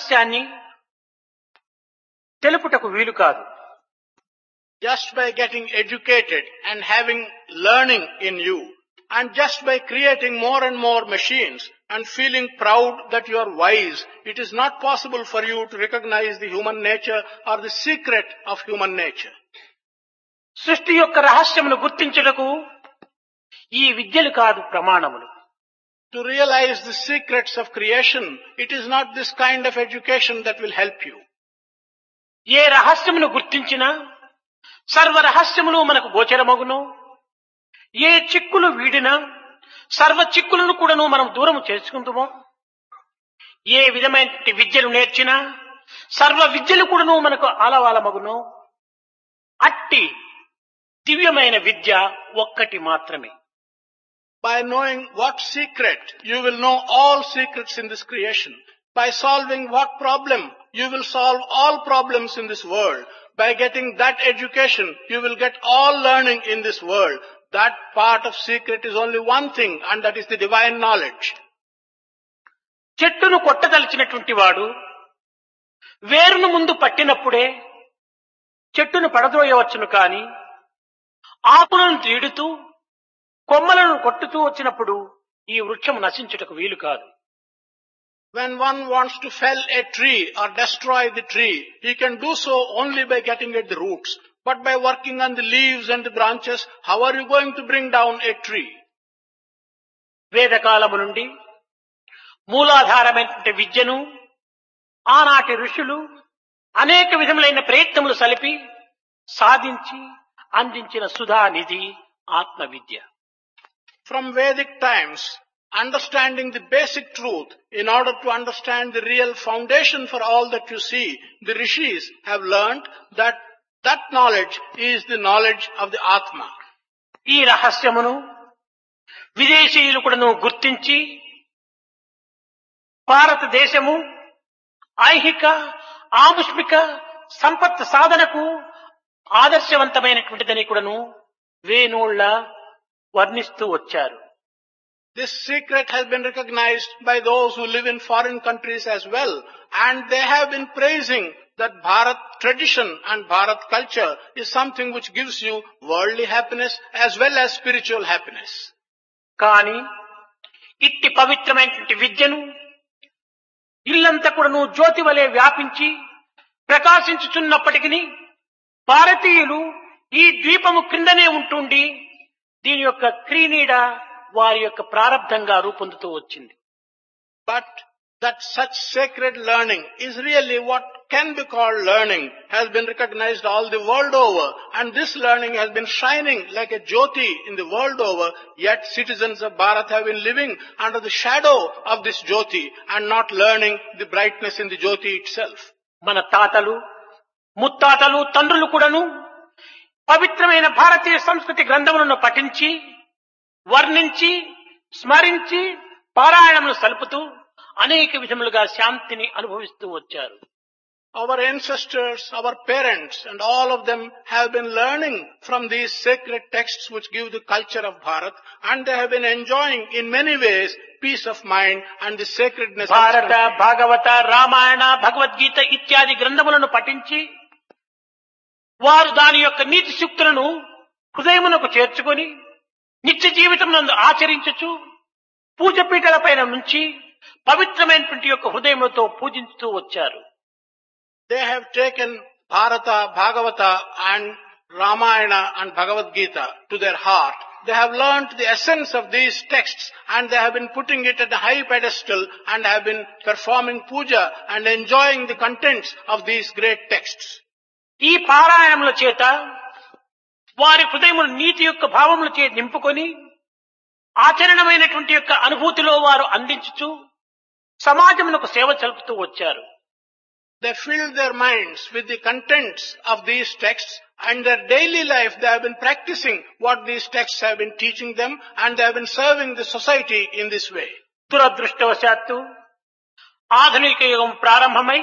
రహస్యాన్ని తెలుపుటకు వీలు కాదు. Just by getting educated and having learning in you, and just by creating more and more machines and feeling proud that you are wise, it is not possible for you to recognize the human nature or the secret of human nature. సృష్టి యొక్క రహస్యమును గుర్తించుటకు ఈ విద్యలు కాదు ప్రమాణములు. To realize the secrets of creation, it is not this kind of education that will help you. ఏ రహస్యమును గుర్తించినా సర్వ రహస్యములు మనకు గోచరమగును. ఏ చిక్కులు వీడినా సర్వ చిక్కులను కూడాను మనం దూరం చేసుకుంటామో, ఏ విధమైన విద్యలు నేర్చినా సర్వ విద్యలు కూడాను మనకు ఆలవాలమగును. అట్టి దివ్యమైన విద్య ఒక్కటి మాత్రమే. By knowing what secret, you will know all secrets in this creation. By solving what problem, you will solve all problems in this world. By getting that education, you will get all learning in this world. That part of secret is only one thing, and that is the divine knowledge. చెట్టును కొట్టదలిచినటువంటి వాడు వేరును ముందు పట్టినప్పుడే చెట్టును పడద్రోయవచ్చును, కాని ఆకులను తీడుతూ కొమ్మలను కొట్టుతూ వచ్చినప్పుడు ఈ వృక్షము నశించుటకు వీలు కాదు. When one wants to fell a tree or destroy the tree, he can do so only by getting at the roots. But by working on the leaves and the branches, how are you going to bring down a tree? వేదకాలము నుండి మూలాధారమైనటువంటి విద్యను ఆనాటి ఋషులు అనేక విధములైన ప్రయత్నములు సలిపి సాధించి అందించిన సుధా నిధి ఆత్మ విద్య. From Vedic times, understanding the basic truth, in order to understand the real foundation for all that you see, the rishis have learnt that knowledge is the knowledge of the Atma. ఈ రహస్యమును విదేశీయులు కూడాను గుర్తించి భారతదేశము ఐహిక ఆముష్మిక సంపత్ సాధనకు ఆదర్శవంతమైనటువంటిదని కూడాను వేణోళ్ళ వర్ణిస్తూ వచ్చారు. This secret has been recognized by those who live in foreign countries as well, and they have been praising that Bharat tradition and Bharat culture is something which gives you worldly happiness as well as spiritual happiness. కానీ ఇట్టి పవిత్రమైనటువంటి విద్యను ఇల్లంతా కూడాను జ్యోతి వలె వ్యాపించి ప్రకాశించుచున్నప్పటికీ భారతీయులు ఈ ద్వీపము క్రిందనే ఉంటుండి దీని యొక్క క్రీనీడ వారి యొక్క ప్రారబ్ధంగా రూపొందుతూ వచ్చింది. But that such sacred learning is really what can be called learning has been recognized all the world over, and this learning has been shining like a jyoti in the world over, yet citizens of Bharat have been living under the shadow of this jyoti and not learning the brightness in the jyoti itself. మన తాతలు ముత్తాతలు తండ్రులు కూడాను పవిత్రమైన భారతీయ సంస్కృతి గ్రంథములను పఠించి వర్ణించి స్మరించి పారాయణములు సలుపుతూ అనేక విధములుగా శాంతిని అనుభవిస్తూ వచ్చారు. Our ancestors, our parents, and all of them have been learning from these sacred texts which give the culture of Bharat, and they have been enjoying in many ways peace of mind and the sacredness of భారత భాగవత రామాయణ భగవద్గీత ఇత్యాది గ్రంథములను పఠించి వారు దాని యొక్క నీతి సూక్తులను హృదయమునకు చేర్చుకొని నిత్య జీవితం నందు ఆచరించుచు పూజపీఠలపైన నుంచి పవిత్రమైనటువంటి యొక్క హృదయములతో పూజించుతూ వచ్చారు. They have taken Bharata, Bhagavata and Ramayana and Bhagavad Gita to their heart. They have learnt the essence of these texts and they have been putting it at a high pedestal and have been performing puja and enjoying the contents of these great texts. ఈ పారాయణముల చేత వారి హృదయములు నీతి యొక్క భావముల చేత నింపుకొని ఆచరణమైనటువంటి యొక్క అనుభూతిలో వారు అందించుచు సమాజమునకు సేవ జరుపుతూ వచ్చారు. They filled their minds with the contents of these texts, and their daily life they have been practicing what these texts have been teaching them, and they have been serving the society in this way. దురదృష్టవశాత్తు ఆధునిక యుగం ప్రారంభమై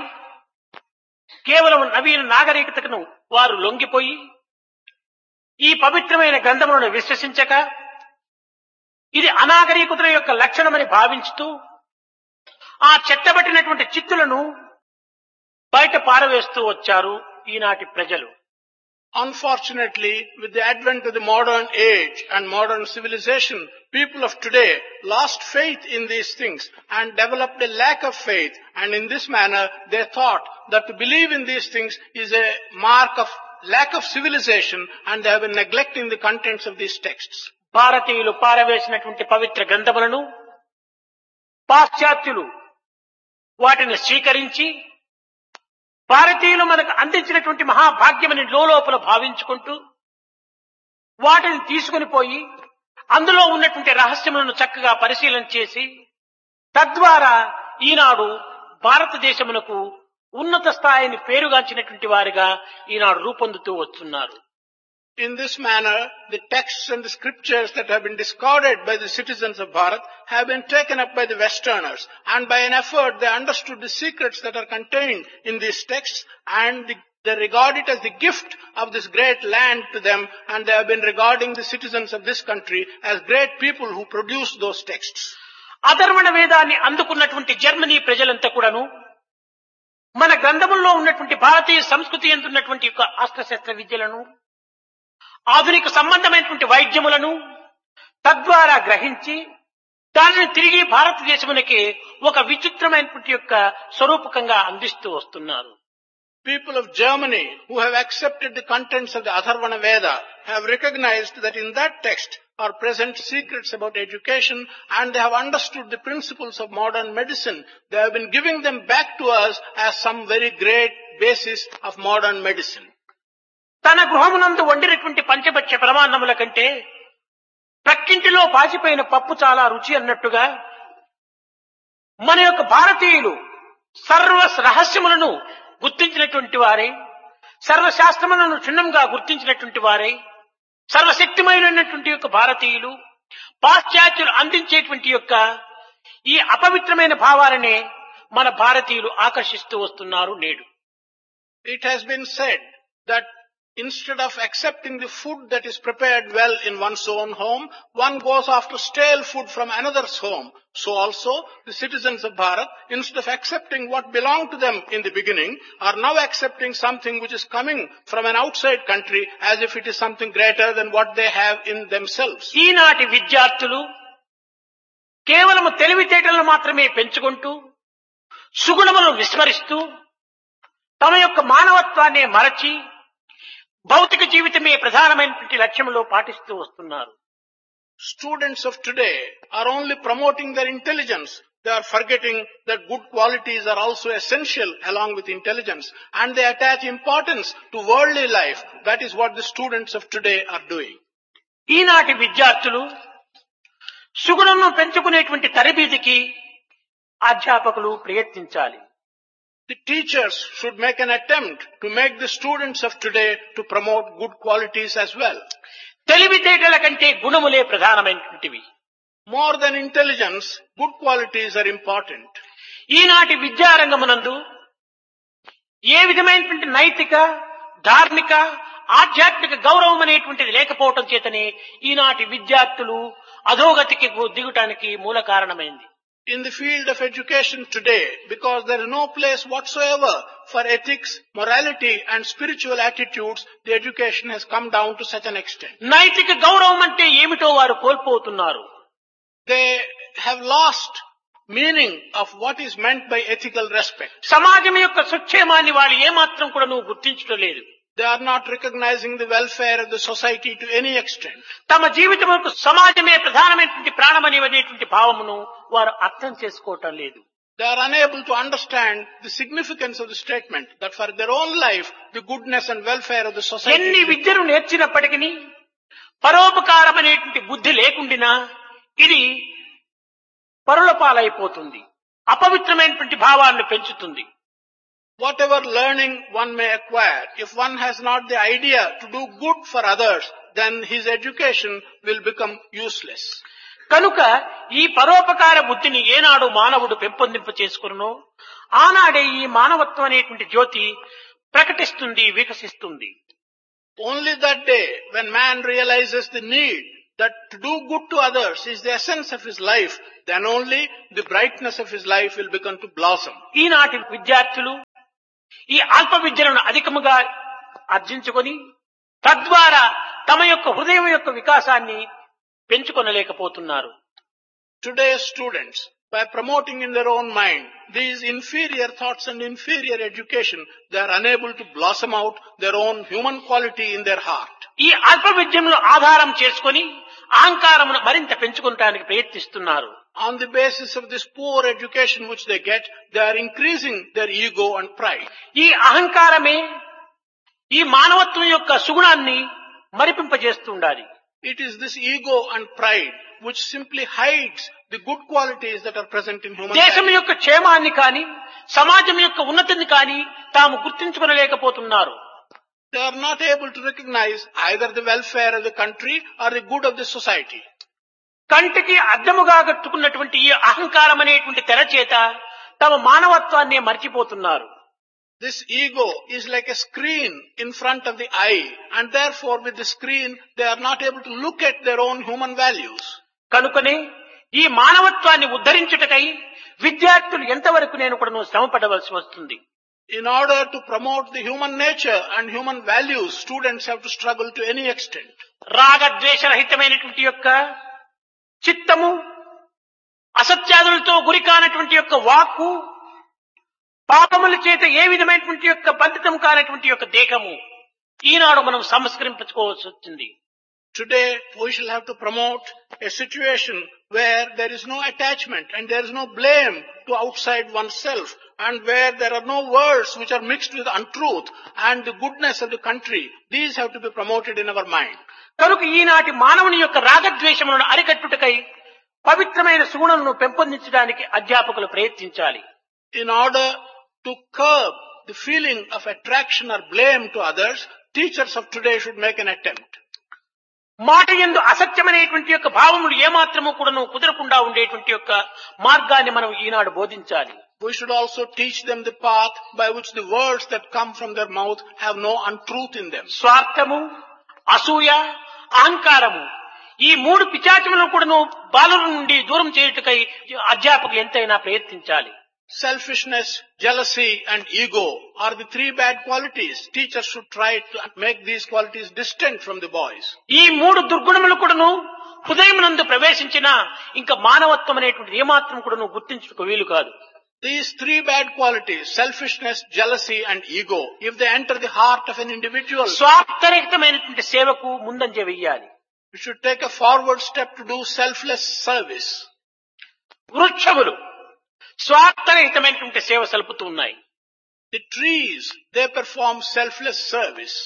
కేవలం నవీన నాగరికతను వారు లొంగిపోయి ఈ పవిత్రమైన గ్రంథములను విశ్వసించక ఇది అనాగరికత యొక్క లక్షణమని భావించుతూ ఆ చెత్తబట్టినటువంటి చిత్తులను బయట పారవేస్తూ వచ్చారు ఈనాటి ప్రజలు. Unfortunately, with the advent of the modern age and modern civilization, people of today lost faith in these things and developed a lack of faith. And in this manner, they thought that to believe in these things is a mark of lack of civilization, and they have been neglecting the contents of these texts. భారతీయులు పారవేసినటువంటి పవిత్ర గ్రంథములను పాశ్చాత్యులు వాటిని స్వీకరించి భారతీయులు మనకు అందించినటువంటి మహాభాగ్యమని లోపల భావించుకుంటూ వాటిని తీసుకుని పోయి అందులో ఉన్నటువంటి రహస్యములను చక్కగా పరిశీలన చేసి తద్వారా ఈనాడు భారతదేశమునకు ఉన్నత స్థాయిని పేరుగాంచినటువంటి వారిగా ఈనాడు రూపొందుతూ వస్తున్నారు. In this manner, the texts and the scriptures that have been discarded by the citizens of Bharat have been taken up by the Westerners, and by an effort they understood the secrets that are contained in these texts, and they regard it as the gift of this great land to them, and they have been regarding the citizens of this country as great people who produce those texts. అధర్వణ వేదాన్ని అందుకున్నటువంటి Germany ప్రజలంతా కూడాను మన గ్రంథముల్లో ఉన్నటువంటి భారతీయ సంస్కృతి ఎందున్నటువంటి యొక్క అస్త్రశస్త్ర విద్యలను ఆధునిక సంబంధమైనటువంటి వైద్యములను తద్వారా గ్రహించి దానిని తిరిగి భారతదేశమునికి ఒక విచిత్రమైనటువంటి యొక్క స్వరూపకంగా అందిస్తూ వస్తున్నారు. People of Germany who have accepted the contents of the Atharvana Veda have recognized that in that text are present secrets about education, and they have understood the principles of modern medicine. They have been giving them back to us as some very great basis of modern medicine. తన గృహమునందు వండినటువంటి పంచభక్ష ప్రమాణముల కంటే ప్రక్కింటిలో పాచిపోయిన పప్పు చాలా రుచి అన్నట్టుగా మన యొక్క భారతీయులు సర్వ రహస్యములను గుర్తించినటువంటి వారే, సర్వశాస్త్రములను క్షుణ్ణంగా గుర్తించినటువంటి వారే, సర్వశక్తిమైనటువంటి యొక్క భారతీయులు పాశ్చాత్యులు అందించేటువంటి యొక్క ఈ అపవిత్రమైన భావాలనే మన భారతీయులు ఆకర్షిస్తూ వస్తున్నారు నేడు. It has been said that instead of accepting the food that is prepared well in one's own home, one goes after stale food from another's home. So also, the citizens of Bharat, instead of accepting what belonged to them in the beginning, are now accepting something which is coming from an outside country as if it is something greater than what they have in themselves. ఈనాటి విద్యార్థులు కేవలం తెలివితేటలను మాత్రమే పెంచుకుంటూ సుగుణములను విస్మరిస్తూ తమ యొక్క మానవత్వాన్ని మరచి భౌతిక జీవితమే ప్రధానమైనటువంటి లక్ష్యంలో పాటిస్తూ వస్తున్నారు. Students of today are only promoting their intelligence. They are forgetting that good qualities are also essential along with intelligence, and they attach importance to worldly life. That is what the students of today are doing. ఈనాటి విద్యార్థులు సుగుణమును పెంచుకునేటువంటి తరబీదికి అధ్యాపకులు ప్రయత్నించాలి. The teachers should make an attempt to make the students of today to promote good qualities as well. తెలివితేటల కంటే గుణములే ప్రధానమైనటువంటివి. More than intelligence, good qualities are important. ఈనాటి విద్యారంగమునందు ఏ విధమైనటువంటి నైతిక, ధార్మిక, ఆధ్యాత్మిక గౌరవం అనేటువంటిది లేకపోవటం చేతనే ఈనాటి విద్యార్థులు అధోగతికి దిగటానికి మూల కారణమైంది. In the field of education today, because there is no place whatsoever for ethics, morality and spiritual attitudes, the education has come down to such an extent. నైతిక గౌరవం అంటే ఏమిటో వారు కోల్పోతున్నారు. They have lost meaning of what is meant by ethical respect. సమాజం యొక్క సుక్షేమాన్ని వాళ్ళు ఏమాత్రం కూడా నువ్వు గుర్తించడం లేదు. They are not recognizing the welfare of the society to any extent. తమ జీవితముకు సమాజమే ప్రధానమైనటువంటి ప్రాణమనేటువంటి భావమును వారు అర్థం చేసుకోవటం లేదు. They are unable to understand the significance of the statement that for their own life, the goodness and welfare of the society. ఎన్ని విద్యను నేర్చినప్పటికీ పరోపకారం అనేటువంటి బుద్ధి లేకుండినా ఇది పరుల పాలైపోతుంది, అపవిత్రమైనటువంటి భావాన్ని పెంచుతుంది. Whatever learning one may acquire, if one has not the idea to do good for others, then his education will become useless. కనుక ఈ పరోపకార బుద్ధిని ఏనాడు మానవుడు పెంపొందింప చేసుకునో ఆనాడే ఈ మానవత్వం అనేటువంటి జ్యోతి ప్రకటిస్తుంది, వికసిస్తుంది. Only that day, when man realizes the need that to do good to others is the essence of his life, then only the brightness of his life will begin to blossom. ఈనాటి విద్యార్థులు ఈ అల్ప విద్యలను అధికముగా ఆర్జించుకొని తద్వారా తమ యొక్క హృదయం యొక్క వికాసాన్ని పెంచుకొనలేకపోతున్నారు. Today's students, by promoting in their own mind these inferior thoughts and inferior education, they are unable to blossom out their own human quality in their heart. ఈ అల్ప విద్యను ఆధారం చేసుకొని అహంకారమును మరింత పెంచుకోవడానికి ప్రయత్నిస్తున్నారు. On the basis of this poor education which they get, they are increasing their ego and pride. ఈ అహంకారమే ఈ మానవత్వం యొక్క సుగుణాన్ని మరిపింపజేస్తుండాలి. It is this ego and pride which simply hides the good qualities that are present in human దేశం life. యొక్క క్షేమాన్ని కాని సమాజం యొక్క ఉన్నతిని కాని తాము గుర్తించుకొనలేకపోతున్నారు. They are not able to recognize either the welfare of the country or the good of the society. కంటికి అద్దముగా కట్టుకున్నటువంటి ఈ అహంకారం అనేటువంటి తెర చేత తమ మానవత్వాన్ని మర్చిపోతున్నారు. This ego is like a screen in front of the eye, and therefore with the screen they are not able to look at their own human values. కనుకనే ఈ మానవత్వాన్ని ఉద్ధరించుటకై విద్యార్థులు ఎంతవరకు నేను కూడా శ్రమపడవలసి వస్తుంది. In order to promote the human nature and human values, students have to struggle to any extent. రాగద్వేషరహితమైనటువంటి యొక్క చిత్తము, అసత్యాదులతో గురికానటువంటి యొక్క వాక్కు, పాపముల చేత ఏ విధమైనటువంటి యొక్క బంధితం కానటువంటి యొక్క దేహము ఈనాడు మనం సంస్కరించుకోవాల్సి వచ్చింది. Today we shall have to promote a situation where there is no attachment and there is no blame to outside oneself, and where there are no words which are mixed with untruth and the goodness of the country. These have to be promoted in our mind. కనుక ఈనాటి మానవుని యొక్క రాగద్వేషములను అరికట్టుటకై పవిత్రమైన సుగుణములను పెంపొందించడానికి అధ్యాపకులు ప్రయత్నించాలి. In order to curb the feeling of attraction or blame to others, teachers of today should make an attempt. మాట యందు అసత్యమైనటువంటి యొక్క భావములు ఏమాత్రము కూడాను కుదరకుండా ఉండేటువంటి యొక్క మార్గాన్ని మనం ఈనాడు బోధించాలి. We should also teach them the path by which the words that come from their mouth have no untruth in them. స్వార్థము, అసూయ, అహంకారము ఈ మూడు పిశాచములను కూడాను బాలుల నుండి దూరం చేయుటకై అధ్యాపకులు ఎంతైనా ప్రయత్నించాలి. Selfishness, jealousy and ego are the three bad qualities. Teachers should try to make these qualities distant from the boys. ఈ మూడు దుర్గుణములు కూడాను హృదయమునందు ప్రవేశించిన ఇంకా మానవత్వం అనేటువంటి ఏమాత్రం కూడాను గుర్తించుటకు వీలు కాదు. These three bad qualities, selfishness, jealousy and ego, if they enter the heart of an individual, స్వార్థరహితమైనటువంటి సేవకు ముందంజ వెయ్యాలి. you should take a forward step to do selfless service. వృక్షములు స్వార్థరహితమైనటువంటి సేవ సలుపుతూ ఉన్నాయి. The trees, they perform selfless service.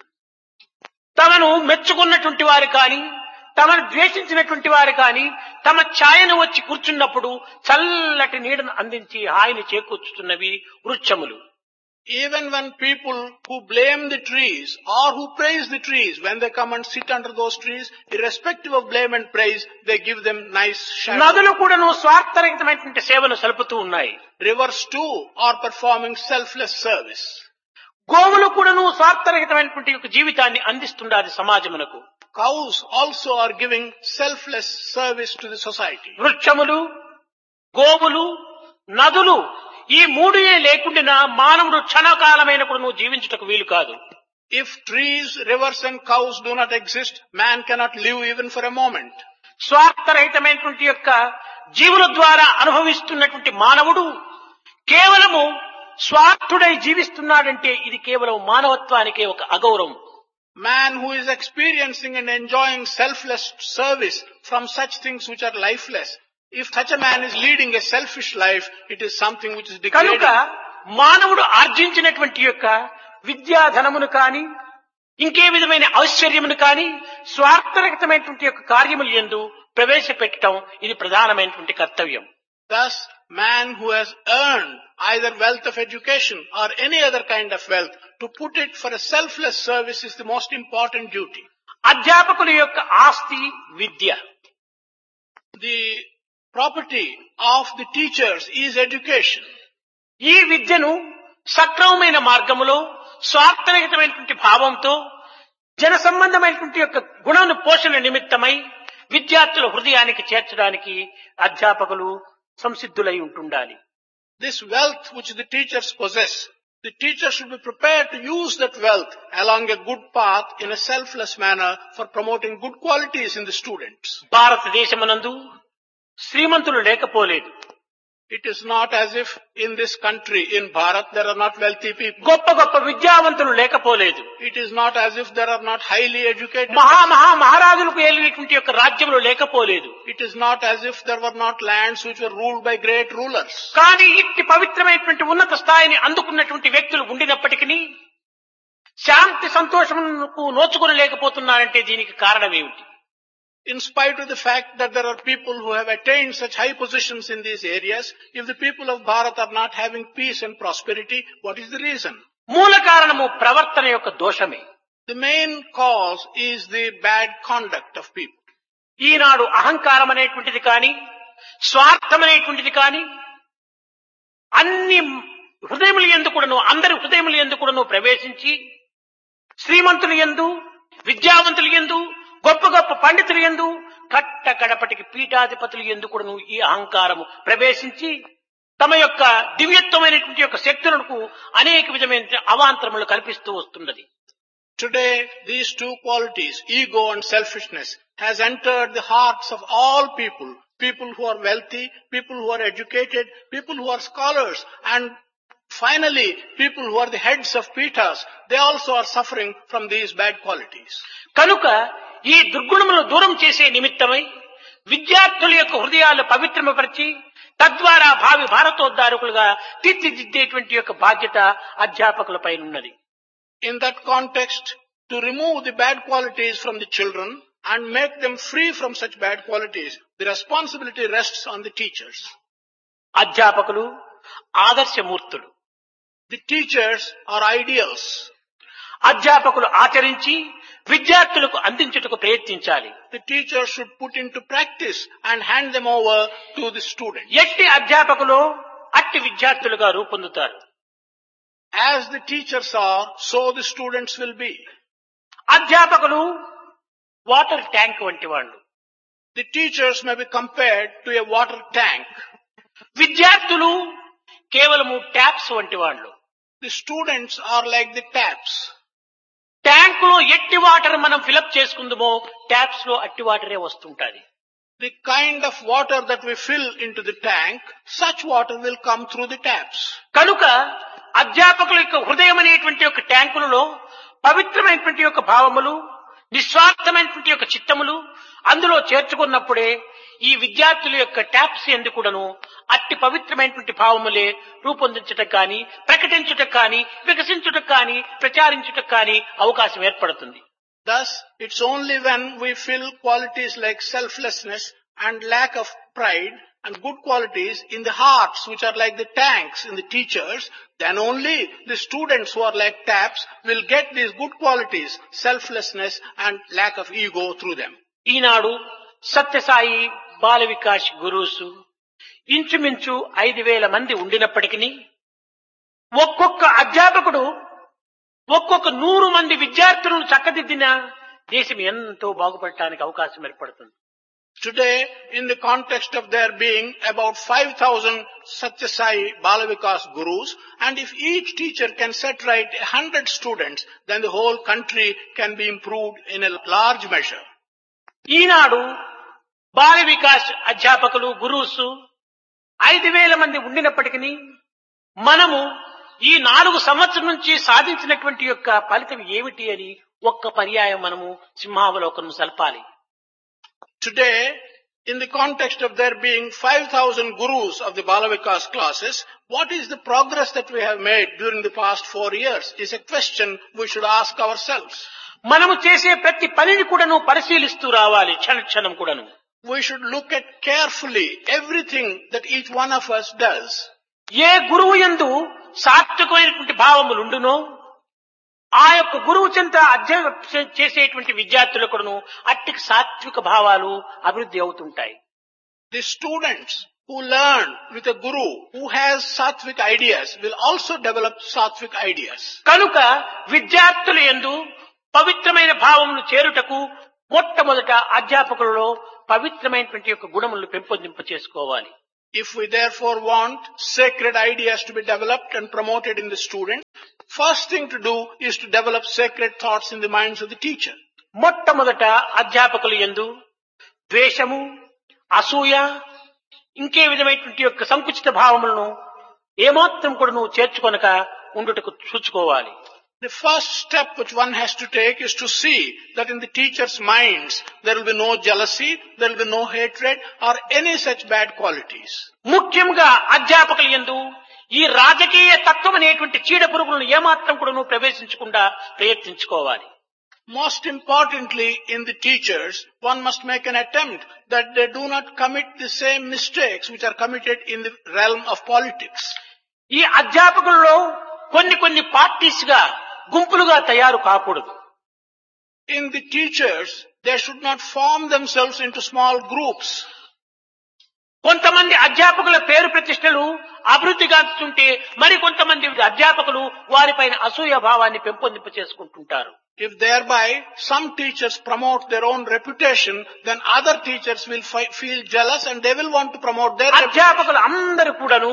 తమను మెచ్చుకున్నటువంటి వారు కానీ తమను ద్వేషించినటువంటి వారు కానీ తమ ఛాయను వచ్చి కూర్చున్నప్పుడు చల్లటి నీడను అందించి హాయిని చేకూర్చుతున్నవి వృక్షములు. Even when people who blame the trees or who praise the trees, when they come and sit under those trees, irrespective of blame and praise, they give them nice shadow. నదులు కూడాను స్వార్థరహితమైనటువంటి సేవను సలుపుతూ ఉన్నాయి. Rivers too are performing selfless service. గోవులు కూడాను స్వార్థరహితమైనటువంటి యొక్క జీవితాన్ని అందిస్తుండాలి సమాజమునకు. Cows also are giving selfless service to the society. వృక్షములు, గోవులు, నదులు ఈ మూడే లేకుండా మానవుడు క్షణకాలమైన కూడా జీవించుటకు వీలు కాదు. If trees, rivers and cows do not exist, man cannot live even for a moment. స్వార్థరహితమైనటువంటి యొక్క జీవుల ద్వారా అనుభవిస్తున్నటువంటి మానవుడు కేవలము స్వార్థుడై జీవిస్తున్నాడంటే ఇది కేవలం మానవత్వానికే ఒక అగౌరవం. Man who is experiencing and enjoying selfless service from such things which are lifeless, if such a man is leading a selfish life, it is something which is degrading. కనుక మానవుడు ఆర్జించినటువంటి యొక్క విద్యాధనమును కాని ఇంకే విధమైన ఐశ్వర్యమును కాని స్వార్థరహితమైనటువంటి యొక్క కార్యములు యందు ప్రవేశపెట్టడం ఇది ప్రధానమైనటువంటి కర్తవ్యం. Thus, man who has earned either wealth of education or any other kind of wealth, to put it for a selfless service is the most important duty. అధ్యాపకుల యొక్క ఆస్తి విద్య. The property of the teachers is education. ఈ విద్యను సక్రమమైన మార్గములో స్వార్థరహితమైనటువంటి భావంతో జన సంబంధమైనటువంటి యొక్క గుణాను పోషణ నిమిత్తమై విద్యార్థుల హృదయానికి చేర్చడానికి అధ్యాపకులు సంసిద్ధులై ఉంటుండాలి. This wealth which the teachers possess, The teacher should be prepared to use that wealth along a good path in a selfless manner for promoting good qualities in the students. భారతదేశమునందు శ్రీమంతులు లేకపోలేదు. It is not as if in this country, in Bharat, there are not wealthy people. గొప్ప గొప్ప విద్యావంతులు లేకపోలేదు. It is not as if there are not highly educated. మహారాజులకు ఏలినటువంటి యొక్క రాజ్యములు లేకపోలేదు. It is not as if there were not lands which were ruled by great rulers. కానీ ఇట్టి పవిత్రమైనటువంటి ఉన్నత స్థాయిని అందుకున్నటువంటి వ్యక్తులు ఉండినప్పటికీ శాంతి సంతోషములకు నోచుకుని లేకపోతున్నారంటే దీనికి కారణం ఏమిటి? In spite of the fact that there are people who have attained such high positions in these areas, if the people of Bharat are not having peace and prosperity, what is the reason? మూల కారణము ప్రవర్తన యొక్క దోషమే. The main cause is the bad conduct of people. ఈనాడు అహంకారం అనేటువంటిది కానీ స్వార్థం అనేటువంటిది కానీ అన్ని హృదయముల యందు కూడాను అందరి హృదయముల యందు కూడాను ప్రవేశించి శ్రీమంతుల యందు విద్యావంతుల యందు గొప్ప గొప్ప పండితుల యందు కట్ట కడపటికి పీఠాధిపతుల యందు కూడాను ఈ అహంకారము ప్రవేశించి తమ యొక్క దివ్యత్వమైనటువంటి యొక్క శక్తులకు అనేక విధమైన అవాంతరములు కల్పిస్తూ వస్తున్నది. Today, these two qualities, ego and selfishness, has entered the hearts of all people. People who are wealthy, people who are educated, people who are scholars, and finally, people who are the heads of pithas, they also are suffering from these bad qualities. కనుక ఈ దుర్గుణములను దూరం చేసే నిమిత్తమై విద్యార్థుల యొక్క హృదయాలు పవిత్రమపరిచి తద్వారా భావి భారతోద్ధారకులుగా తీర్చిదిద్దేటువంటి యొక్క బాధ్యత అధ్యాపకులపై ఉన్నది. In that context, to remove the bad qualities from the children and make them free from such bad qualities, the responsibility rests on the teachers. అధ్యాపకులు ఆదర్శమూర్తులు. The teachers are ideals. అధ్యాపకులు ఆచరించి విద్యార్థులకు అందించుటకు ప్రయత్నించాలి. The teachers should put into practice and hand them over to the students. ఎట్టి అధ్యాపకులు అట్టి విద్యార్థులుగా రూపొందుతారు. As the teachers are, so the students will be. అధ్యాపకులు water tank వంటి వాళ్ళు. The teachers may be compared to a water tank. విద్యార్థులు కేవలము taps వంటి వాళ్ళు. The students are like the taps. ట్యాంకులో ఎట్టి వాటర్ మనం ఫిలప్ చేసుకుందామో ట్యాప్స్ లో అట్టి వాటరే వస్తుంటది. The kind of water that we fill into the tank, such water will come through the taps. కనుక అధ్యాపకుల యొక్క హృదయం అనేటువంటి యొక్క ట్యాంకులలో పవిత్రమైనటువంటి యొక్క భావములు నిస్వార్థమైనటువంటి యొక్క చిత్తములు అందులో చేర్చుకున్నప్పుడే ఈ విద్యార్థుల యొక్క ట్యాప్స్ యందు కూడాను అట్టి పవిత్రమైనటువంటి భావములే రూపొందించటం కానీ ప్రకటించుటకు కానీ వికసించుటకు కానీ ప్రచారించుటకు కానీ అవకాశం ఏర్పడుతుంది. Thus, it's only when we fill qualities like selflessness and lack of pride and good qualities in the hearts which are like the tanks in the teachers, then only the students who are like taps will get these good qualities, selflessness and lack of ego through them. Eenadu Sathya Sai Bala Vikas gurus ఇంచుమించు 5,000 మంది ఉండినప్పటికీ ఒక్కొక్క అధ్యాపకుడు ఒక్కొక్క 100 మంది విద్యార్థులను చక్కదిద్దిన దేశం ఎంతో బాగుపడటానికి అవకాశం ఏర్పడుతుంది. Today, in the context of there being about 5,000 Satya Sai Bala Vikas Gurus, and if each teacher can set right 100 students, then the whole country can be improved in a large measure. ఈనాడు బాల వికాస్ అధ్యాపకులు gurus 5,000 మంది ఉండినప్పటికీ మనము ఈ 4 సంవత్సరం నుంచి సాధించినటువంటి యొక్క ఫలితం ఏమిటి అని ఒక్క పర్యాయం మనము సింహావలోకనం సల్పాలి. Today, in the context of there being 5,000 gurus of the Bala Vikas classes, what is the progress that we have made during the past 4 years is a question we should ask ourselves. మనము చేసే ప్రతి పనిని కూడాను పరిశీలిస్తూ రావాలి క్షణం కూడాను. We should look at carefully everything that each one of us does. ఏ గురువు యందు సాత్వికమైనటువంటి భావములు ఉండునో ఆ యొక్క గురువు చెంత అధ్యయనం చేసేటువంటి విద్యార్థులకు కూడాను అట్టి సాత్విక భావాలు అభివృద్ధి అవుతుంటాయి. The students who learn with a guru who has sattvic ideas will also develop sattvic ideas. కనుక విద్యార్థుల యందు పవిత్రమైన భావములు చేరుటకు మొట్టమొదట అధ్యాపకులలో పవిత్రమైనటువంటి యొక్క గుణములను పెంపొందింప చేసుకోవాలి. If we therefore want sacred ideas to be developed and promoted in the students, First thing to do is to develop sacred thoughts in the minds of the teacher. మొట్టమొదట అధ్యాపకులు యందు ద్వేషము, అసూయ, ఇంకే విధమైనటువంటి యొక్క సంకుచిత భావములను ఏమాత్రం కూడా నువ్వు చేర్చుకొనక ఉండుటకు చూసుకోవాలి. The first step which one has to take is to see that in the teacher's minds there will be no jealousy, there will be no hatred or any such bad qualities. ముఖ్యంగా అధ్యాపకులు యందు ఈ రాజకీయ తత్వం అనేటువంటి చీడ పురుగులను ఏమాత్రం కూడా నువ్వు ప్రవేశించకుండా ప్రయత్నించుకోవాలి. Most importantly, in the teachers, one must make an attempt that they do not commit the same mistakes which are committed in the realm of politics. ఈ అధ్యాపకులలో కొన్ని పార్టీస్ గా గుంపులుగా తయారు కాకూడదు. In the teachers, they should not form themselves into small groups. కొంతమంది అధ్యాపకుల పేరు ప్రతిష్టలు అభివృద్ధి గాంచుతుంటే మరి కొంతమంది అధ్యాపకులు వారిపైన అసూయ భావాన్ని పెంపొందింప చేసుకుంటుంటారు. If thereby some teachers promote their own reputation, then other teachers will feel jealous and they will want to promote their reputation. అధ్యాపకులు అందరూ కూడాను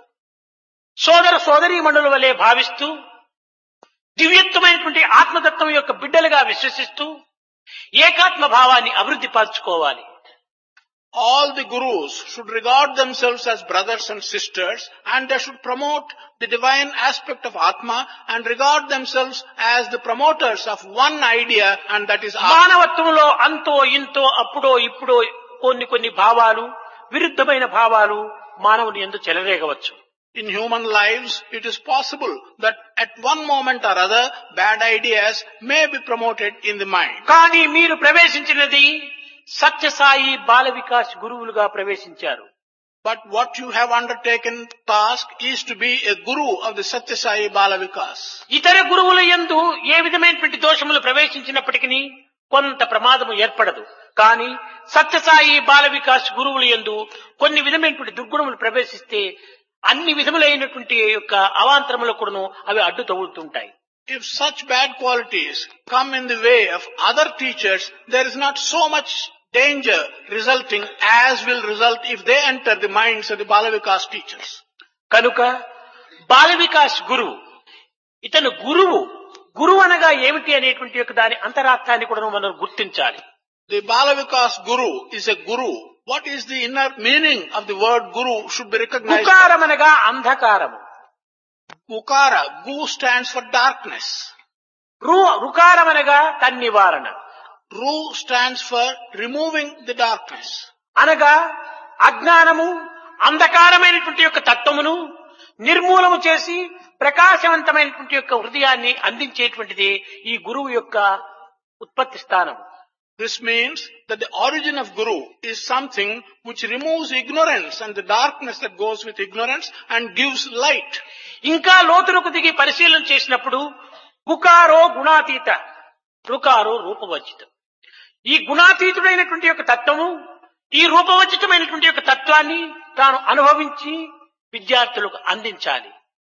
సోదరీమణుల వలె భావిస్తూ దివ్యత్వమైనటువంటి ఆత్మతత్వం యొక్క బిడ్డలుగా విశ్వసిస్తూ ఏకాత్మ భావాన్ని అభివృద్ధి పరచుకోవాలి. All the gurus should regard themselves as brothers and sisters, and they should promote the divine aspect of Atma and regard themselves as the promoters of one idea, and that is Atma. మానవత్వంలో అంతో ఇంతో అప్పుడో ఇప్పుడో కొన్ని భావాలు, విరుద్ధమైన భావాలు మానవుని యందు చెలరేగవచ్చు. In human lives, it is possible that at one moment or other, bad ideas may be promoted in the mind. కానీ మీరు ప్రవేశించినది సత్యసాయి బాల వికాస్ గురువులుగా ప్రవేశించారు. But what you have undertaken task is to be a guru of the Satya Sai Bala Vikas. ఇతర గురువుల యందు ఏ విధమైనటువంటి దోషములు ప్రవేశించినప్పటికీ కొంత ప్రమాదము ఏర్పడదు. కానీ సత్యసాయి బాల వికాస్ గురువుల యందు కొన్ని విధమైనటువంటి దుర్గుణములు ప్రవేశిస్తే అన్ని విధములైనటువంటి యొక్క అవాంతరములకు కూడాను అవి అడ్డు తగులుతుంటాయి. If such bad qualities come in the way of other teachers, there is not so much danger resulting as will result if they enter the minds of the Bala Vikas teachers. కనుక బాల వికాస్ గురువు ఇతను గురువు అనగా ఏమిటి అనేటువంటి యొక్క దాని అంతరార్థాన్ని కూడా మనం గుర్తించాలి. The Bala Vikas Guru is a guru. What is the inner meaning of the word guru should be recognized. ఉకారం అనగా అంధకారము. Ukara, Gu stands for darkness. రుకారం అనగా తన్నివారణ. Ru stands for removing the darkness. అనగా అజ్ఞానము, అంధకారమైనటువంటి యొక్క తత్వమును నిర్మూలము చేసి ప్రకాశవంతమైనటువంటి యొక్క హృదయాన్ని అందించేటువంటిది ఈ గురువు యొక్క ఉత్పత్తి స్థానం. This means that the origin of Guru is something which removes ignorance and the darkness that goes with ignorance and gives light. ఇంకా లోతులకు దిగి పరిశీలన చేసినప్పుడు గుకారో గుణాతీత, రుకారో రూపవర్జితం. ఈ గుణాతీతుడైనటువంటి యొక్క తత్వము ఈ రూపవర్జితమైనటువంటి యొక్క తత్వాన్ని తాను అనుభవించి విద్యార్థులకు అందించాలి.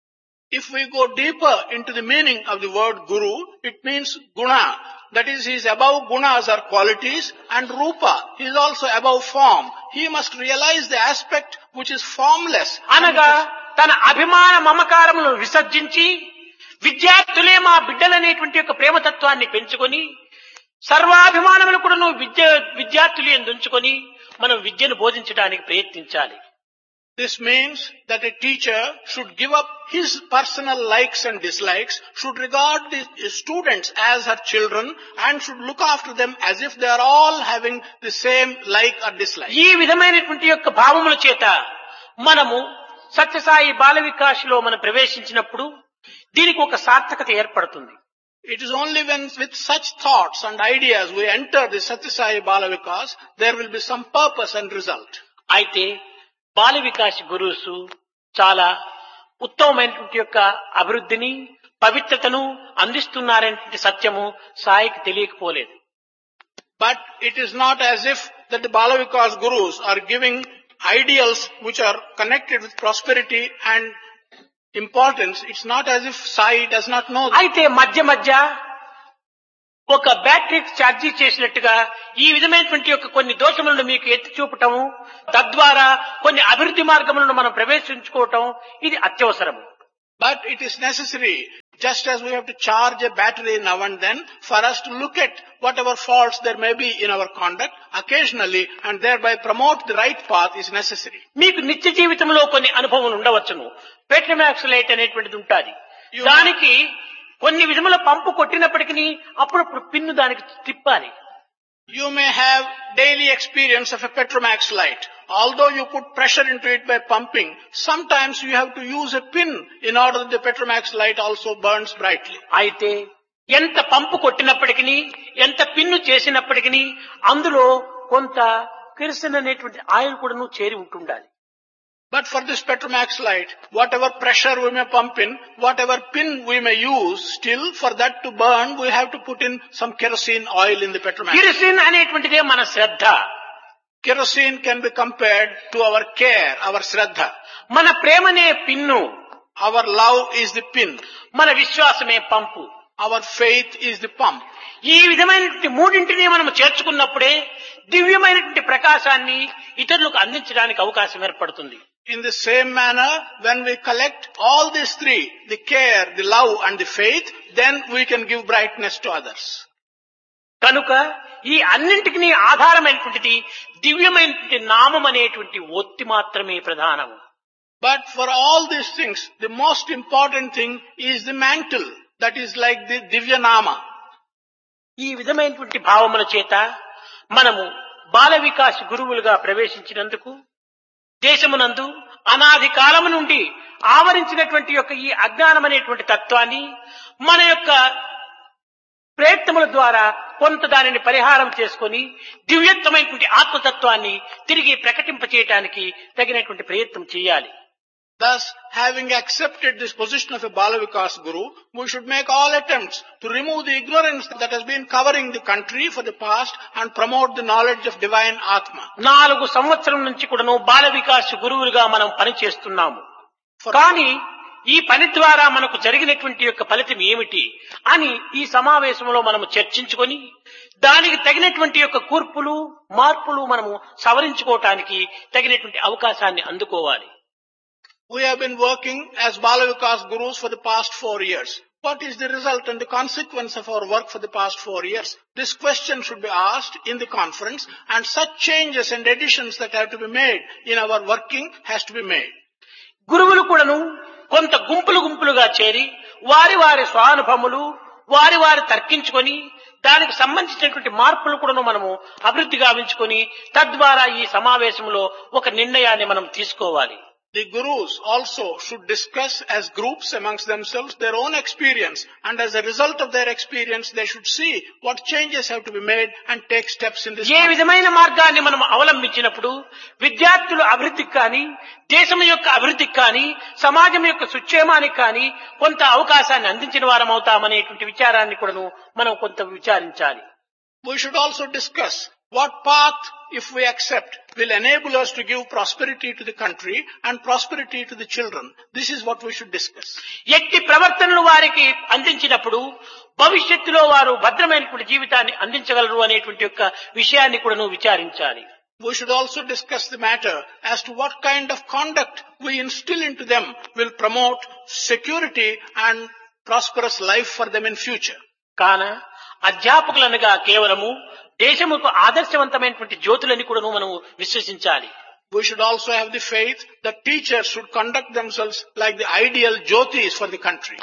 If we go deeper into the meaning of the word Guru, it means Guna. That is, he is above gunas or qualities, and Rupa, he is also above form. He must realize the aspect which is formless. అనగా తన అభిమాన మమకారములను విసర్జించి విద్యార్థులే మా బిడ్డలనేటువంటి యొక్క ప్రేమతత్వాన్ని పెంచుకొని సర్వాభిమానములు కూడా విద్యార్థులు ఎందుంచుకొని మనం విద్యను బోధించడానికి ప్రయత్నించాలి. This means that a teacher should give up his personal likes and dislikes, should regard the students as her children, and should look after them as if they are all having the same like or dislike. ఈ విధమైనటువంటి యొక్క భావముల చేత మనము సత్యసాయి బాల వికాస్ లో మనం ప్రవేశించినప్పుడు దీనికి ఒక సార్థకత ఏర్పడుతుంది. It is only when with such thoughts and ideas we enter the Satya Sai Bala Vikas, there will be some purpose and result. అయితే బాల వికాస్ గురువుస్ చాలా ఉత్తమమైనటువంటి యొక్క అభివృద్ధిని, పవిత్రతను అందిస్తున్నారనే సత్యము సాయికి తెలియకపోలేదు. But it is not as if that the Bala Vikas Gurus are giving ideals which are connected with prosperity and importance. It's not as if Sai does not know that. అయితే మధ్య ఒక బ్యాటరీ ఛార్జీ చేసినట్టుగా ఈ విధమైనటువంటి యొక్క కొన్ని దోషములను మీకు ఎత్తి చూపటము, తద్వారా కొన్ని అభివృద్ధి మార్గములను మనం ప్రవేశించుకోవటం ఇది అత్యవసరం. But it is necessary just as we have to charge a battery now and then for us to look at whatever faults there may be in our conduct occasionally and thereby promote the right path is necessary. మీకు నిత్య జీవితంలో కొన్ని అనుభవం ఉండవచ్చును. Petromax light అనేటువంటిది ఉంటుంది. దానికి కొన్ని విధముల పంపు కొట్టినప్పటికీ అప్పుడప్పుడు పిన్ను దానికి తిప్పాలి. You may have daily experience of a Petromax light. Although you put pressure into it by pumping, sometimes you have to use a pin in order that the Petromax light also burns brightly. అయితే ఎంత పంపు కొట్టినప్పటికీ ఎంత pin చేసినప్పటికీ అందులో కొంత kerosene అనేటువంటి oil కూడాను చేరి ఉంటుండాలి. But for this Petromax light, whatever pressure we may pump in, whatever pin we may use, still for that to burn, we have to put in some kerosene oil in the Petromax. Kerosene అనేటువంటిదే మన శ్రద్ధ. Kerosene can be compared to our care, our shraddha. మన ప్రేమనే pin. Our love is the pin. మన విశ్వాసమే పంపు. Our faith is the pump. ఈ విధమైనటువంటి మూడింటిని మనం చేర్చుకున్నప్పుడే దివ్యమైనటువంటి ప్రకాశాన్ని ఇతరులకు అందించడానికి అవకాశం ఏర్పడుతుంది. In the same manner, when we collect all these three, the care, the love and the faith, then we can give brightness to others. కనుక ఈ అన్నింటికి ఆధారమైనటువంటిది దివ్యమైనటువంటి నామం అనేటువంటి ఒత్తి మాత్రమే ప్రధానము. But for all these things, the most important thing is the mantle, that is like the Divya Nama. ఈ విధమైనటువంటి భావముల చేత మనము బాల వికాస్ గురువులుగా ప్రవేశించినందుకు దేశమునందు అనాది కాలము నుండి ఆవరించినటువంటి యొక్క ఈ అజ్ఞానం అనేటువంటి తత్వాన్ని మన యొక్క ప్రయత్నముల ద్వారా కొంత దానిని పరిహారం చేసుకొని దివ్యత్వమైనటువంటి ఆత్మతత్వాన్ని తిరిగి ప్రకటింపచేయడానికి తగినటువంటి ప్రయత్నం చేయాలి. Thus, having accepted this position of a Balavikas Guru, we should make all attempts to remove the ignorance that has been covering the country for the past and promote the knowledge of divine Atma. 4 సంవత్సరం నుంచి కూడాను బాల వికాస్ గురువులుగా మనం పనిచేస్తున్నాము. కానీ ఈ పని ద్వారా మనకు జరిగినటువంటి యొక్క ఫలితం ఏమిటి అని ఈ సమావేశంలో మనము చర్చించుకొని దానికి తగినటువంటి యొక్క కూర్పులు మార్పులు మనము సవరించుకోవటానికి తగినటువంటి అవకాశాన్ని అందుకోవాలి. We have been working as Balavikas Gurus for the past 4 years. What is the result and the consequence of our work for the past 4 years? This question should be asked in the conference, and such changes and additions that have to be made in our working has to be made. గురువులు కూడాను కొంత గుంపులుగా చేరి వారి వారి స్వానుభవములు వారి వారి తర్కించుకొని దానికి సంబంధించినటువంటి మార్పులు కూడాను మనము అభివృద్ధి గావించుకొని తద్వారా ఈ సమావేశంలో ఒక నిర్ణయాన్ని మనం తీసుకోవాలి. The Gurus also should discuss as groups amongst themselves their own experience, and as a result of their experience they should see what changes have to be made and take steps in this. ఏ విధమైన మార్గాన్ని మనం అవలంబించినప్పుడు విద్యార్థుల అభివృద్ధికి కానీ దేశం యొక్క అభివృద్ధికి కానీ సమాజం యొక్క సుక్షేమానికి కానీ కొంత అవకాశాన్ని అందించిన వారం అవుతామనేటువంటి విచారాన్ని కూడా మనం కొంత విచారించాలి. We should also discuss what path, if we accept, will enable us to give prosperity to the country and prosperity to the children. This is what we should discuss. ఎట్టి ప్రవర్తనలు వారికి అందించినప్పుడు భవిష్యత్తులో వారు భద్రమైనటువంటి జీవితాన్ని అందించగలరు అనేటువంటి యొక్క విషయాన్ని కూడా విచారించాలి. We should also discuss the matter as to what kind of conduct we instill into them will promote security and prosperous life for them in future. కాన అధ్యాపకులనగా కేవలము దేశముకు ఆదర్శవంతమైనటువంటి జ్యోతులని కూడా మనము విశ్వసించాలి. We should also have the faith that teachers should conduct themselves like the ideal jyotis for the country.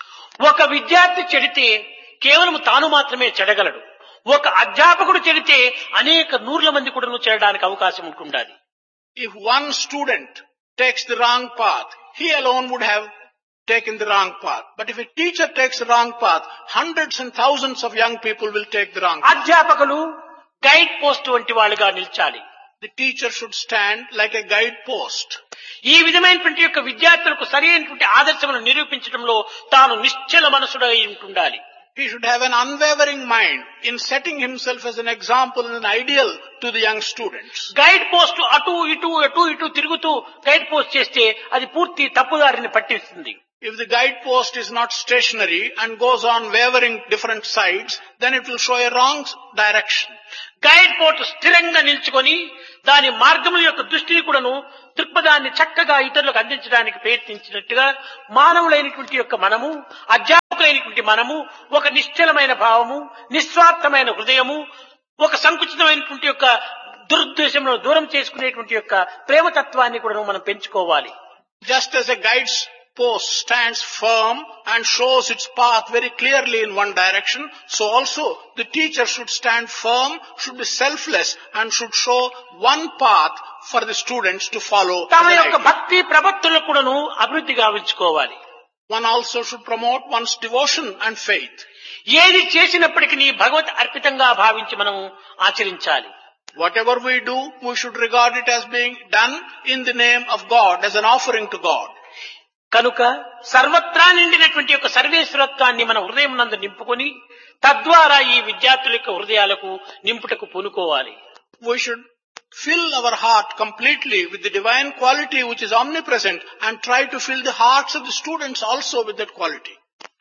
ఒక విద్యార్థి చెడితే కేవలం తాను మాత్రమే చెడగలడు. ఒక అధ్యాపకుడు చెడితే అనేక నూర్ల మంది కూడా చెడడానికి అవకాశం ఉంటుండాలి. If one student takes the wrong path, he alone would have taken the wrong path. But if a teacher takes the wrong path, hundreds and thousands of young people will take the wrong path. అధ్యాపకులు guide post వంటి వాళ్ళుగా నిల్చాలి. The teacher should stand like a guide post. ఈ విధమైనటువంటి యొక్క విద్యార్థులకు సరైనటువంటి ఆదర్శమును నిరూపించడంలో తాను నిశ్చల మనసుడై ఉంటుండాలి. He should have an unwavering mind in setting himself as an example and an ideal to the young students. Guide post అటు ఇటు తిరుగుతూ గైడ్ పోస్ట్ చేస్తే అది పూర్తి తప్పుదారిని పట్టిస్తుంది. If the guidepost is not stationary and goes on wavering different sides, then it will show a wrong direction. Guide post స్థిరంగా నిల్చుకొని దాని మార్గముల యొక్క దృష్టిని కూడాను దృక్పథాన్ని చక్కగా ఇతరులకు అందించడానికి ప్రయత్నించినట్టుగా మానవులైనటువంటి యొక్క మనము సేవకులైనటువంటి మనము ఒక నిశ్చలమైన భావము, నిస్వార్థమైన హృదయము, ఒక సంకుచితమైనటువంటి యొక్క దురుద్దేశంలో దూరం చేసుకునేటువంటి యొక్క ప్రేమతత్వాన్ని కూడా మనం పెంచుకోవాలి. Just as a guide's post stands firm and shows its path very clearly in one direction, so also the teacher should stand firm, should be selfless, and should show one path for the students to follow. తమ యొక్క భక్తి ప్రపత్తులను కూడాను అభివృద్ధి గావించుకోవాలి. One also should promote one's devotion and faith. ఏది చేసినప్పటికీ భగవత్ అర్పితంగా భావించి మనం ఆచరించాలి. Whatever we do, we should regard it as being done in the name of God, as an offering to God. కనుక సర్వత్రా నిండినటువంటి యొక్క సర్వేశ్వరత్వాన్ని మన హృదయం నందు నింపుకొని తద్వారా ఈ విద్యార్థుల యొక్క హృదయాలకు నింపుటకు పూనుకోవాలి. We should fill our heart completely with the divine quality which is omnipresent and try to fill the hearts of the students also with that quality.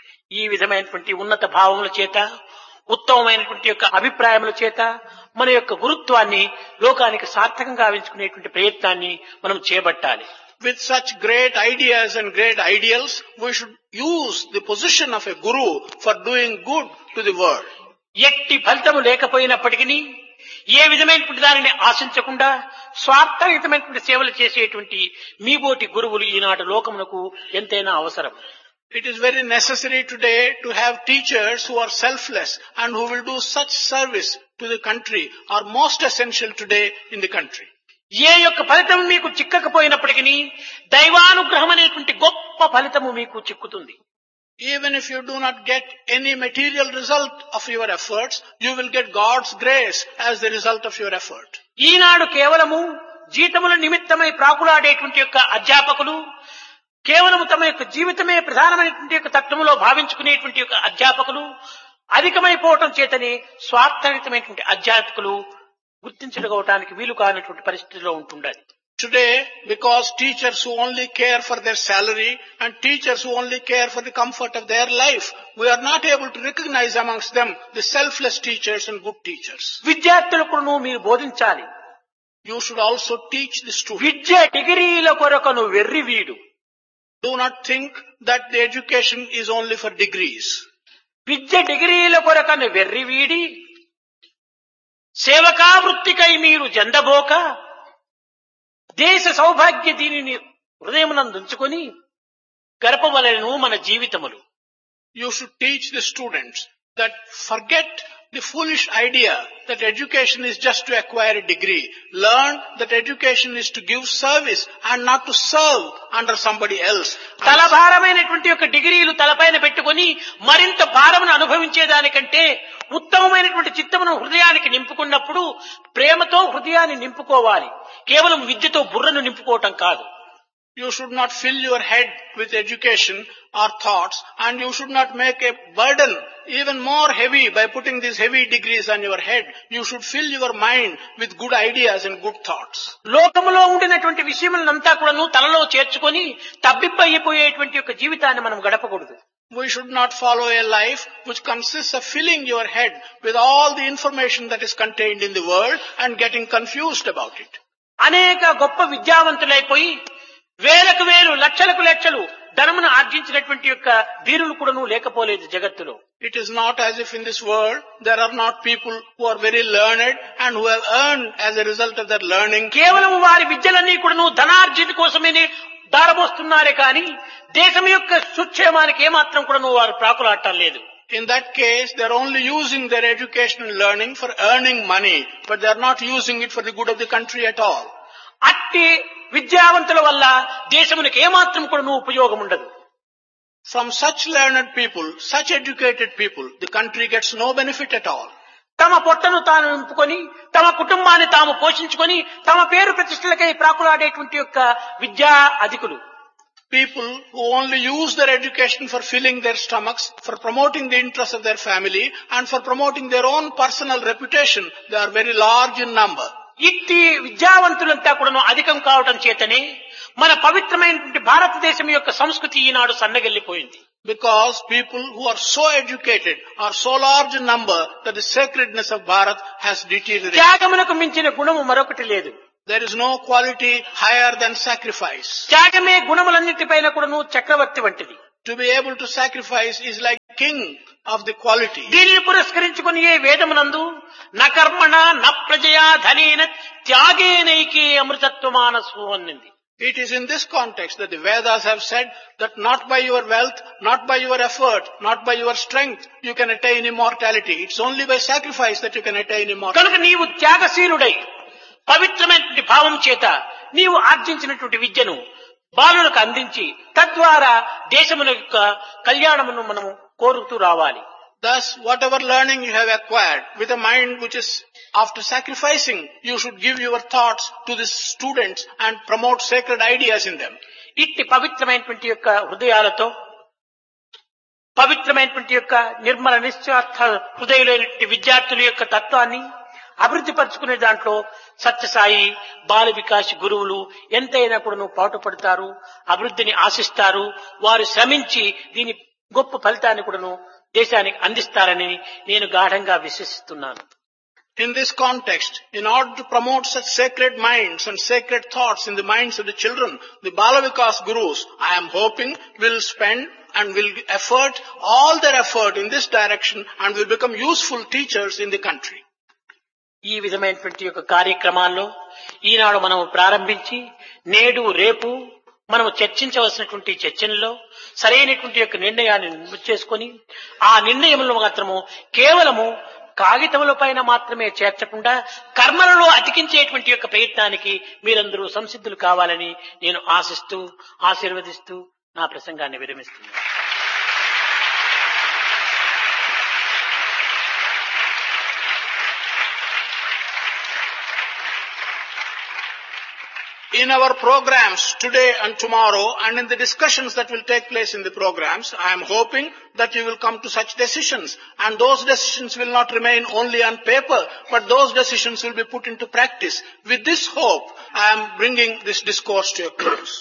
ఈ విధమైనటువంటి ఉన్నత భావముల చేత, ఉత్తమమైనటువంటి యొక్క అభిప్రాయముల చేత మన యొక్క గురుత్వాన్ని లోకానికి సార్థకంగా గావించుకునేటువంటి ప్రయత్నాన్ని మనం చేపట్టాలి. With such great ideas and great ideals, we should use the position of a guru for doing good to the world. ఎట్టి ఫలితము లేకపోయినప్పటికీ ఏ విధమైనటువంటి దానిని ఆశించకుండా స్వార్థరహితమైనటువంటి సేవలు చేసేటువంటి మీబోటి గురువులు ఈనాటి లోకమునకు ఎంతైనా అవసరం. It is very necessary today to have teachers who are selfless and who will do such service to the country are most essential today in the country. ఏ యొక్క ఫలితం మీకు చిక్కకపోయినప్పటికీ దైవానుగ్రహం అనేటువంటి గొప్ప ఫలితము మీకు చిక్కుతుంది. Even if you do not get any material result of your efforts, you will get God's grace as the result of your effort. ఈనాడు కేవలము జీతముల నిమిత్తమై ప్రాకులాడేటువంటి యొక్క అధ్యాపకులు, కేవలం తమ యొక్క జీవితమే ప్రధానమైనటువంటి యొక్క తత్వములో భావించుకునేటువంటి యొక్క అధ్యాపకులు అధికమైపోవటం చేతనే స్వార్థరహితమైనటువంటి అధ్యాపకులు గుర్తించగలగడానికి వీలు కానటువంటి పరిస్థితిలో ఉంటుండాలి. Today, because teachers who only care for their salary and teachers who only care for the comfort of their life, we are not able to recognize amongst them the selfless teachers and good teachers. విద్యార్థులకు మీరు బోధించాలి. You should also teach the students. విద్య డిగ్రీల కొరకను వెర్రివీడు. Do not think that the education is only for degrees. విద్య డిగ్రీల కొరకను వెర్రివీడి సేవకా వృత్తికై మీరు జందబోక దేశ సౌభాగ్య దీనిని హృదయమునందుంచుకొని గడపవలెను మన జీవితములు. You should teach the students that forget the foolish idea that education is just to acquire a degree. Learn that education is to give service and not to serve under somebody else. తలభారమైనటువంటి యొక్క డిగ్రీలు తలపైన పెట్టుకొని మరింత భారమును అనుభవించేదానికంటే ఉత్తమమైనటువంటి చిత్తమును హృదయానికి నింపుకున్నప్పుడు ప్రేమతో హృదయాన్ని నింపుకోవాలి. కేవలం విద్యతో బుర్రను నింపుకోవటం కాదు. You should not fill your head with education or thoughts, and you should not make a burden even more heavy by putting these heavy degrees on your head. You should fill your mind with good ideas and good thoughts. లోకములో ఉండినటువంటి విషయములంతా కూడాను తలలో చేర్చుకొని తబ్బిబ్బయిపోయేటువంటి యొక్క జీవితాన్ని మనం గడపకూడదు. We should not follow a life which consists of filling your head with all the information that is contained in the world and getting confused about it. అనేక గొప్ప విద్యావంతులైపోయి వేలకు వేలు లక్షలకు లక్షలు ధనమును ఆర్జించినటువంటి యొక్క ధీరులు కూడాను లేకపోలేదు జగత్తులో. It is not as if in this world there are not people who are very learned and who have earned as a result of their learning. కేవలం వారి విద్యలన్నీ కూడాను ధనార్జిత కోసమే దారబోస్తున్నారే కానీ దేశం యొక్క సుక్షేమానికి ఏమాత్రం కూడాను వారు ప్రాకులాడటం లేదు. In that case, they are only using their education and learning for earning money, but they are not using it for the good of the country at all. అట్టి విద్యావంతుల వల్ల దేశమునికి ఏమాత్రం కూడాను ఉపయోగం ఉండదు. From such learned people, such educated people, the country gets no benefit at all. తమ పొట్టను తాను నింపుకొని తమ కుటుంబాన్ని తాము పోషించుకొని తమ పేరు ప్రతిష్టలకై ప్రాకులాడేటువంటి యొక్క విద్యా అధికులు. People who only use their education for filling their stomachs, for promoting the interests of their family, and for promoting their own personal reputation, they are very large in number. ఇట్టి విద్యావంతులంతా కూడాను అధికం కావడం చేతనే మన పవిత్రమైనటువంటి భారతదేశం యొక్క సంస్కృతి ఈనాడు సన్నగిల్లిపోయింది. Because people who are so educated are so large in number that the sacredness of Bharat has deteriorated. త్యాగమునకు మించిన గుణము మరొకటి లేదు. There is no quality higher than sacrifice. త్యాగమే గుణములన్నిటిపైన కూడాను చక్రవర్తి వంటిది. To be able to sacrifice is like king of the quality. దీనిని పురస్కరించుకుని ఏ వేదమునందు న కర్మణ న ప్రజయా ధనేన త్యాగేనైకే అమృతత్వమానసు అన్నది. It is in this context that the Vedas have said that not by your wealth, not by your effort, not by your strength, you can attain immortality. It's only by sacrifice that you can attain immortality. కనుక నీవు త్యాగశీలుడై పవిత్రమైనటువంటి భావం చేత నీవు ఆర్జించినటువంటి విద్యను బాలులకు అందించి తద్వారా దేశముల యొక్క కళ్యాణమును మనము కోరుతూ రావాలి. Thus, whatever learning you have acquired with a mind which is after sacrificing, you should give your thoughts to the students and promote sacred ideas in them. ఇట్టి పవిత్రమైనటువంటి యొక్క హృదయాలతో పవిత్రమైనటువంటి యొక్క నిర్మల నిశ్చార్థ హృదయులైనటువంటి విద్యార్థుల యొక్క తత్వాన్ని అభివృద్ధి పరుచుకునే దాంట్లో సత్యసాయి బాల వికాస్ గురువులు ఎంతైనా కూడా పాటుపడతారు, అభివృద్ధిని ఆశిస్తారు. వారు శ్రమించి దీని గొప్ప ఫలితాన్ని కూడాను దేశానికి అందిస్తారని నేను గాఢంగా విశ్వసిస్తున్నాను. In this context, in order to promote such sacred minds and sacred thoughts in the minds of the children, the Bala Vikas Gurus, I am hoping, will spend and will effort all their effort in this direction and will become useful teachers in the country. ఈ విధమైనటువంటి యొక్క కార్యక్రమాల్లో ఈనాడు మనం ప్రారంభించి నేడు రేపు మనం చర్చించవలసినటువంటి చర్చల్లో సరైనటువంటి యొక్క నిర్ణయాన్ని చేసుకొని ఆ నిర్ణయంలో మాత్రము కేవలము కాగితముల పైన మాత్రమే చేర్చకుండా కర్మలలో అతికించేటువంటి యొక్క ప్రయత్నానికి మీరందరూ సంసిద్ధులు కావాలని నేను ఆశిస్తూ ఆశీర్వదిస్తూ నా ప్రసంగాన్ని విరమిస్తున్నాను. In our programs today and tomorrow and in the discussions that will take place in the programs, I am hoping that you will come to such decisions, and those decisions will not remain only on paper, but those decisions will be put into practice. With this hope, I am bringing this discourse to a close.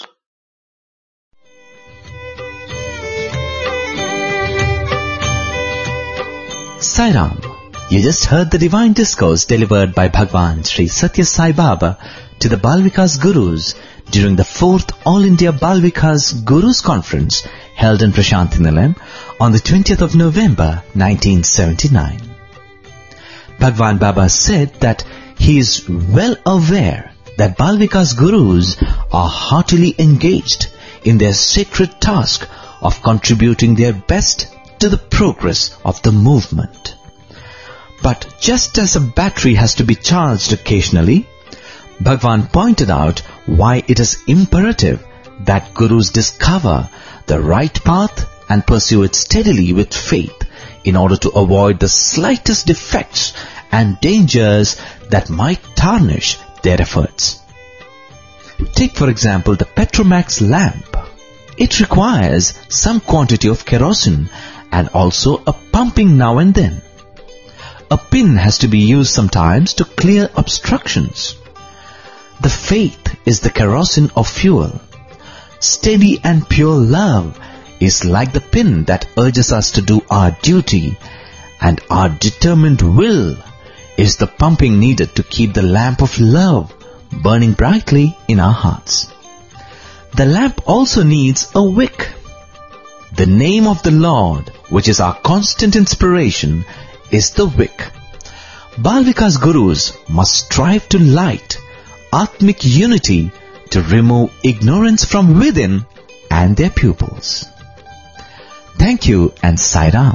Sai Ram, you just heard the divine discourse delivered by Bhagwan Sri Satya Sai Baba to the Bal Vikas Gurus during the 4th All India Bal Vikas Gurus Conference held in Prashantinilayam on the 20th of November 1979. Bhagwan Baba said that he is well aware that Bal Vikas Gurus are heartily engaged in their sacred task of contributing their best to the progress of the movement. But just as a battery has to be charged occasionally, Bhagwan pointed out why it is imperative that Gurus discover the right path and pursue it steadily with faith in order to avoid the slightest defects and dangers that might tarnish their efforts. Take for example the Petromax lamp. It requires some quantity of kerosene and also a pumping now and then. A pin has to be used sometimes to clear obstructions. The faith is the kerosene of fuel. Steady and pure love is like the pin that urges us to do our duty, and our determined will is the pumping needed to keep the lamp of love burning brightly in our hearts. The lamp also needs a wick. The name of the Lord, which is our constant inspiration, is the wick. Bal Vikas Gurus must strive to light Atmic unity to remove ignorance from within and their pupils. Thank you and Sai Ram.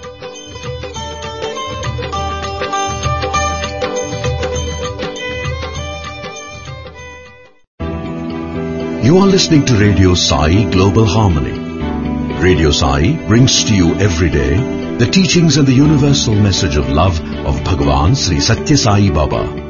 You are listening to Radio Sai Global Harmony. Radio Sai brings to you every day the teachings and the universal message of love of Bhagwan Sri Satya Sai Baba.